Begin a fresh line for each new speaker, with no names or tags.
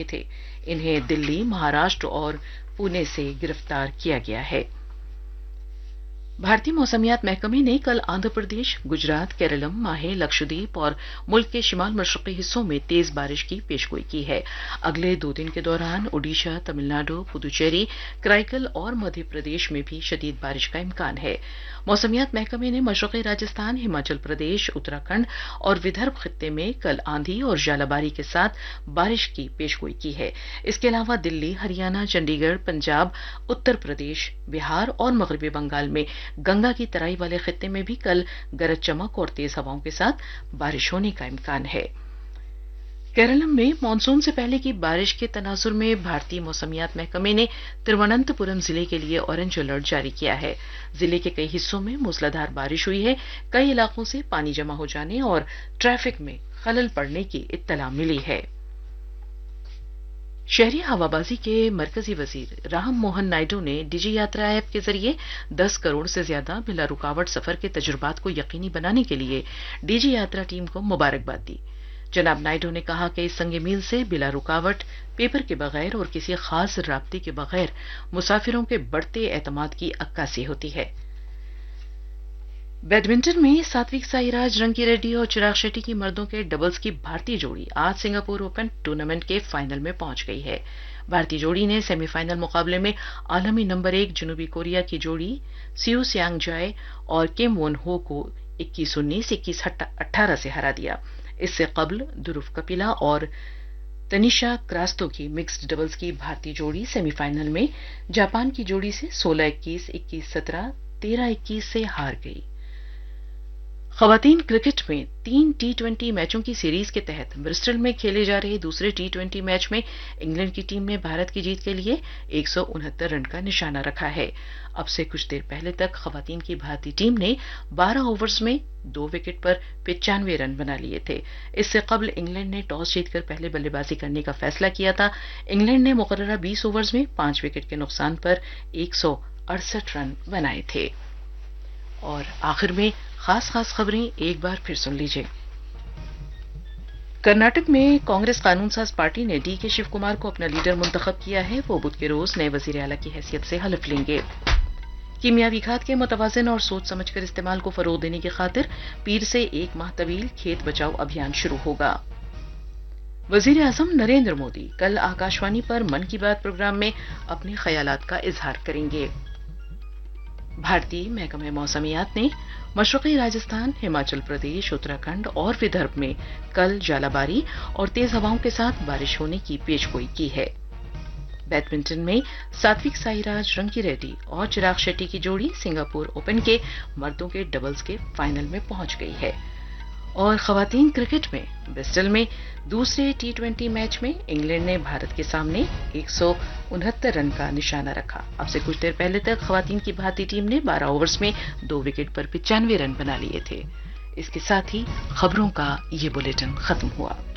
تھے. انہیں دلی، مہاراشٹر اور پونے سے گرفتار کیا گیا ہے. بھارتی موسمیات محکمے نے کل آندھرا پردیش، گجرات، کیرلم، ماہے، لکشدیپ اور ملک کے شمال مشرقی حصوں میں تیز بارش کی پیشگوئی کی ہے. اگلے 2 دن کے دوران اڈیشہ، تمل ناڈو، پدوچیری، کرائیکل اور مدھیہ پردیش میں بھی شدید بارش کا امکان ہے. موسمیات محکمے نے مشرقی راجستھان، ہماچل پردیش، اتراکھنڈ اور ودربھ خطے میں کل آندھی اور ژالہ باری کے ساتھ بارش کی پیشگوئی کی ہے. اس کے علاوہ دلی، ہریانہ، چنڈی گڑھ، پنجاب، اتر پردیش، بہار اور مغربی بنگال میں گنگا کی ترائی والے خطے میں بھی کل گرج چمک اور تیز ہواؤں کے ساتھ بارش ہونے کا امکان ہے. کیرالم میں مانسون سے پہلے کی بارش کے تناظر میں بھارتی موسمیات محکمے نے ترووننت پورم ضلع کے لیے اورنج الرٹ جاری کیا ہے. ضلع کے کئی حصوں میں موسلادھار بارش ہوئی ہے. کئی علاقوں سے پانی جمع ہو جانے اور ٹریفک میں خلل پڑنے کی اطلاع ملی ہے. شہری ہوابازی کے مرکزی وزیر رام موہن نائیڈو نے ڈیجی یاترا ایپ کے ذریعے 10 کروڑ سے زیادہ بلا رکاوٹ سفر کے تجربات کو یقینی بنانے کے لیے ڈیجی یاترا ٹیم کو مبارکباد دی. جناب نائیڈو نے کہا کہ اس سنگ میل سے بلا رکاوٹ، پیپر کے بغیر اور کسی خاص رابطے کے بغیر مسافروں کے بڑھتے اعتماد کی عکاسی ہوتی ہے. بیڈمنٹن میں ساتوک سائی رنکی ریڈی اور چراغ شیٹی کی مردوں کے ڈبلز کی بھارتی جوڑی آج سنگاپور اوپن ٹورنامنٹ کے فائنل میں پہنچ گئی ہے. بھارتی جوڑی نے سیمی فائنل مقابلے میں عالمی نمبر 1 جنوبی کوریا کی جوڑی سیو سیانگ جائے اور کیم وون ہو کو 21-19، 21-18 سے ہرا دیا. اس سے قبل دھرو کپیلا اور تنیشا کراستو کی مکسڈ ڈبلز کی بھارتی جوڑی سیمی فائنل میں جاپان کی جوڑی سے 16-21، 21-17، 13-21 سے ہار گئی. خواتین کرکٹ میں 3 T20 میچوں کی سیریز کے تحت برسٹل میں کھیلے جا رہے دوسرے T20 میچ میں انگلینڈ کی ٹیم نے بھارت کی جیت کے لیے 169 رن کا نشانہ رکھا ہے. اب سے کچھ دیر پہلے تک خواتین کی بھارتی ٹیم نے 12 اوورز میں 2 وکٹ پر 95 رن بنا لیے تھے. اس سے قبل انگلینڈ نے ٹاس جیت کر پہلے بلے بازی کرنے کا فیصلہ کیا تھا. انگلینڈ نے مقررہ 20 اوورز میں 5 وکٹ کے نقصان پر 168 رن بنائے تھے. اور آخر میں خاص خبریں ایک بار پھر سن لیجیے. کرناٹک میں کانگریس قانون ساز پارٹی نے ڈی کے شیو کمار کو اپنا لیڈر منتخب کیا ہے. وہ بدھ کے روز نئے وزیر اعلی کی حیثیت سے حلف لیں گے. کیمیاوی کھاد کے متوازن اور سوچ سمجھ کر استعمال کو فروغ دینے کی خاطر پیر سے 1 ماہ طویل کھیت بچاؤ ابھیان شروع ہوگا. وزیر اعظم نریندر مودی کل آکاشوانی پر من کی بات پروگرام میں اپنے خیالات کا اظہار کریں گے. بھارتی محکمہ موسمیات نے مشرقی راجستھان، ہماچل پردیش، اتراکھنڈ اور ودربھ میں کل ژالہ باری اور تیز ہواؤں کے ساتھ بارش ہونے کی پیشگوئی کی ہے. بیڈمنٹن میں ساتوک سائی رنکی ریڈی اور چراغ شیٹی کی جوڑی سنگاپور اوپن کے مردوں کے ڈبلز کے فائنل میں پہنچ گئی ہے. اور خواتین کرکٹ میں برسٹل میں دوسرے T20 میچ میں انگلینڈ نے بھارت کے سامنے 169 رن کا نشانہ رکھا. اب سے کچھ دیر پہلے تک خواتین کی بھارتی ٹیم نے 12 اوورز میں 2 وکٹ پر 95 رن بنا لیے تھے. اس کے ساتھ ہی خبروں کا یہ بلیٹن ختم ہوا.